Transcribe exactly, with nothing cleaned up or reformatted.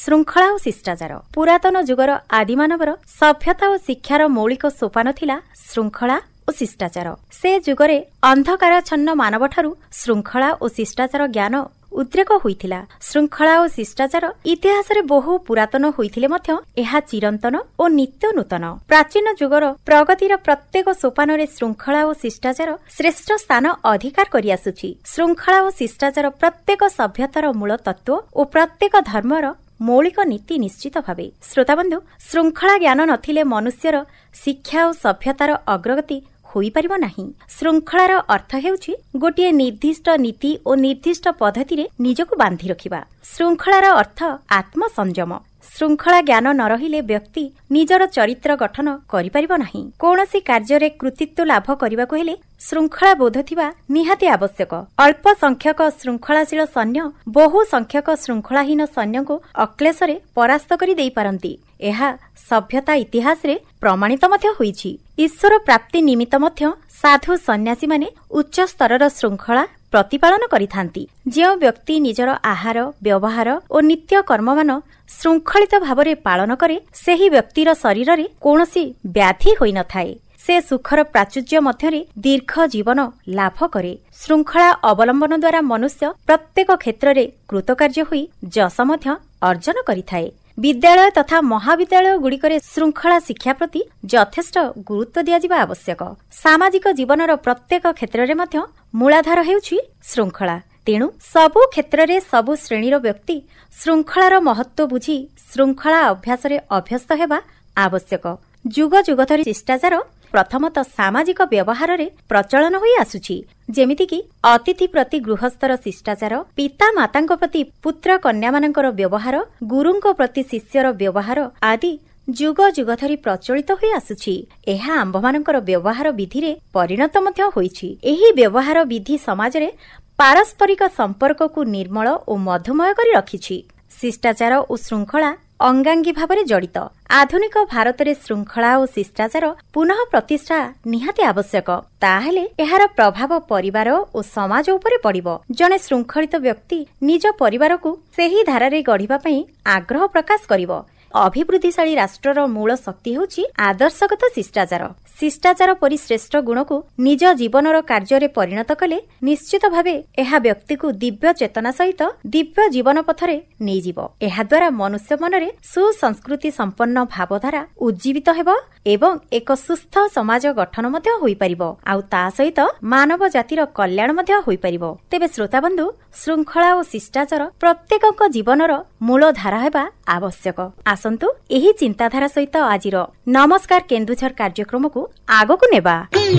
ଶୃଙ୍ଖଳା ଓ ଶିଷ୍ଟାଚାର। ପୁରାତନ ଯୁଗର ଆଦିମାନବର ସଭ୍ୟତା ଓ ଶିକ୍ଷାର ମୌଳିକ ସୋପାନ ଥିଲା ଶୃଙ୍ଖଳା ଓ ଶିଷ୍ଟାଚାର। ସେ ଯୁଗରେ ଅନ୍ଧକାରଚ୍ଛନ୍ନ ମାନବଠାରୁ ଶୃଙ୍ଖଳା ଓ ଶିଷ୍ଟାଚାର ଜ୍ଞାନ ଉଦ୍ରେକ ହୋଇଥିଲା। ଶୃଙ୍ଖଳା ଓ ଶିଷ୍ଟାଚାର ଇତିହାସରେ ବହୁ ପୁରାତନ ହୋଇଥିଲେ ମଧ୍ୟ ଏହା ଚିରନ୍ତନ ଓ ନିତ୍ୟ ନୂତନ। ପ୍ରାଚୀନ ଯୁଗର ପ୍ରଗତିର ପ୍ରତ୍ୟେକ ସୋପାନରେ ଶୃଙ୍ଖଳା ଓ ଶିଷ୍ଟାଚାର ଶ୍ରେଷ୍ଠ ସ୍ଥାନ ଅଧିକାର କରିଆସୁଛି। ଶୃଙ୍ଖଳା ଓ ଶିଷ୍ଟାଚାର ପ୍ରତ୍ୟେକ ସଭ୍ୟତାର ମୂଳ ତତ୍ତ୍ୱ ଓ ପ୍ରତ୍ୟେକ ଧର୍ମର ମୌଳିକ ନୀତି ନିଶ୍ଚିତ ଭାବେ। ଶ୍ରୋତାବନ୍ଧୁ, ଶୃଙ୍ଖଳା ଜ୍ଞାନ ନଥିଲେ ମନୁଷ୍ୟର ଶିକ୍ଷା ଓ ସଭ୍ୟତାର ଅଗ୍ରଗତି ହୋଇପାରିବ ନାହିଁ। ଶୃଙ୍ଖଳାର ଅର୍ଥ ହେଉଛି ଗୋଟିଏ ନିର୍ଦ୍ଦିଷ୍ଟ ନୀତି ଓ ନିର୍ଦ୍ଦିଷ୍ଟ ପଦ୍ଧତିରେ ନିଜକୁ ବାନ୍ଧି ରଖିବା। ଶୃଙ୍ଖଳାର ଅର୍ଥ ଆତ୍ମସଂଯମ। ଶୃଙ୍ଖଳା ଜ୍ଞାନ ନ ରହିଲେ ବ୍ୟକ୍ତି ନିଜର ଚରିତ୍ର ଗଠନ କରିପାରିବ ନାହିଁ। କୌଣସି କାର୍ଯ୍ୟରେ କୃତିତ୍ୱ ଲାଭ କରିବାକୁ ହେଲେ ଶୃଙ୍ଖଳା ବୋଧ ଥିବା ନିହାତି ଆବଶ୍ୟକ। ଅଳ୍ପ ସଂଖ୍ୟକ ଶୃଙ୍ଖଳାଶୀଳ ସୈନ୍ୟ ବହୁ ସଂଖ୍ୟକ ଶୃଙ୍ଖଳାହୀନ ସୈନ୍ୟଙ୍କୁ ଅକ୍ଲେଶରେ ପରାସ୍ତ କରି ଦେଇପାରନ୍ତି। ଏହା ସଭ୍ୟତା ଇତିହାସରେ ପ୍ରମାଣିତ ମଧ୍ୟ ହୋଇଛି। ଈଶ୍ୱର ପ୍ରାପ୍ତି ନିମିତ୍ତ ମଧ୍ୟ ସାଧୁ ସନ୍ନ୍ୟାସୀମାନେ ଉଚ୍ଚ ସ୍ତରର ଶୃଙ୍ଖଳା ପ୍ରତିପାଳନ କରିଥାନ୍ତି। ଯେଉଁ ବ୍ୟକ୍ତି ନିଜର ଆହାର, ବ୍ୟବହାର ଓ ନିତ୍ୟ କର୍ମମାନ ଶୃଙ୍ଖଳିତ ଭାବରେ ପାଳନ କରେ, ସେହି ବ୍ୟକ୍ତିର ଶରୀରରେ କୌଣସି ବ୍ୟାଧି ହୋଇନଥାଏ। ସେ ସୁଖର ପ୍ରାଚୁର୍ଯ୍ୟ ମଧ୍ୟରେ ଦୀର୍ଘ ଜୀବନ ଲାଭ କରେ। ଶୃଙ୍ଖଳା ଅବଲମ୍ବନ ଦ୍ୱାରା ମନୁଷ୍ୟ ପ୍ରତ୍ୟେକ କ୍ଷେତ୍ରରେ କୃତକାର୍ଯ୍ୟ ହୋଇ ଯଶ ମଧ୍ୟ ଅର୍ଜନ କରିଥାଏ। ବିଦ୍ୟାଳୟ ତଥା ମହାବିଦ୍ୟାଳୟଗୁଡ଼ିକରେ ଶୃଙ୍ଖଳା ଶିକ୍ଷା ପ୍ରତି ଯଥେଷ୍ଟ ଗୁରୁତ୍ୱ ଦିଆଯିବା ଆବଶ୍ୟକ। ସାମାଜିକ ଜୀବନର ପ୍ରତ୍ୟେକ କ୍ଷେତ୍ରରେ ମଧ୍ୟ ମୂଳାଧାର ହେଉଛି ଶୃଙ୍ଖଳା। ତେଣୁ ସବୁ କ୍ଷେତ୍ରରେ ସବୁ ଶ୍ରେଣୀର ବ୍ୟକ୍ତି ଶୃଙ୍ଖଳାର ମହତ୍ତ୍ୱ ବୁଝି ଶୃଙ୍ଖଳା ଅଭ୍ୟାସରେ ଅଭ୍ୟସ୍ତ ହେବା ଆବଶ୍ୟକ। ଯୁଗ ଯୁଗ ଧରି ଶିଷ୍ଟାଚାର ପ୍ରଥମତଃ ସାମାଜିକ ବ୍ୟବହାରରେ ପ୍ରଚଳନ ହୋଇ ଆସୁଛି। ଯେମିତିକି ଅତିଥି ପ୍ରତି ଗୃହସ୍ଥର ଶିଷ୍ଟାଚାର, ପିତା ମାତାଙ୍କ ପ୍ରତି ପୁତ୍ର କନ୍ୟାମାନଙ୍କର ବ୍ୟବହାର, ଗୁରୁଙ୍କ ପ୍ରତି ଶିଷ୍ୟର ବ୍ୟବହାର ଆଦି ଯୁଗ ଯୁଗ ଧରି ପ୍ରଚଳିତ ହୋଇ ଆସୁଛି। ଏହା ଆମ୍ଭମାନଙ୍କର ବ୍ୟବହାର ବିଧିରେ ପରିଣତ ମଧ୍ୟ ହୋଇଛି। ଏହି ବ୍ୟବହାର ବିଧି ସମାଜରେ ପାରସ୍ପରିକ ସମ୍ପର୍କକୁ ନିର୍ମଳ ଓ ମଧୁମୟ କରି ରଖିଛି। ଶିଷ୍ଟାଚାର ଓ ଶୃଙ୍ଖଳା ଅଙ୍ଗାଙ୍ଗୀ ଭାବରେ ଜଡ଼ିତ। ଆଧୁନିକ ଭାରତରେ ଶୃଙ୍ଖଳା ଓ ଶିଷ୍ଟାଚାର ପୁନଃ ପ୍ରତିଷ୍ଠା ନିହାତି ଆବଶ୍ୟକ। ତାହେଲେ ଏହାର ପ୍ରଭାବ ପରିବାର ଓ ସମାଜ ଉପରେ ପଡ଼ିବ। ଜଣେ ଶୃଙ୍ଖଳିତ ବ୍ୟକ୍ତି ନିଜ ପରିବାରକୁ ସେହି ଧାରାରେ ଗଢ଼ିବା ପାଇଁ ଆଗ୍ରହ ପ୍ରକାଶ କରିବ। ଅଭିବୃଦ୍ଧିଶାଳୀ ରାଷ୍ଟ୍ରର ମୂଳ ଶକ୍ତି ହେଉଛି ଆଦର୍ଶଗତ ଶିଷ୍ଟାଚାର। ଶିଷ୍ଟାଚାର ପରି ଶ୍ରେଷ୍ଠ ଗୁଣକୁ ନିଜ ଜୀବନର କାର୍ଯ୍ୟରେ ପରିଣତ କଲେ ନିଶ୍ଚିତ ଭାବେ ଏହା ବ୍ୟକ୍ତିକୁ ଦିବ୍ୟ ଚେତନା ସହିତ ଦିବ୍ୟ ଜୀବନ ପଥରେ ନେଇଯିବ। ଏହାଦ୍ୱାରା ମନୁଷ୍ୟ ମନରେ ସୁସଂସ୍କୃତି ସମ୍ପନ୍ନ ଭାବଧାରା ଉଜ୍ଜୀବିତ ହେବ ଏବଂ ଏକ ସୁସ୍ଥ ସମାଜ ଗଠନ ମଧ୍ୟ ହୋଇପାରିବ। ଆଉ ତା ସହିତ ମାନବ ଜାତିର କଲ୍ୟାଣ ମଧ୍ୟ ହୋଇପାରିବ। ତେବେ ଶ୍ରୋତାବନ୍ଧୁ, ଶୃଙ୍ଖଳା ଓ ଶିଷ୍ଟାଚାର ପ୍ରତ୍ୟେକଙ୍କ ଜୀବନର ମୂଳ ଧାରା ହେବା ଆବଶ୍ୟକ। ଆସନ୍ତୁ ଏହି ଚିନ୍ତାଧାରା ସହିତ ଆଜିର ନମସ୍କାର କେନ୍ଦୁଝର କାର୍ଯ୍ୟକ୍ରମକୁ ଆଗକୁ ନେବା।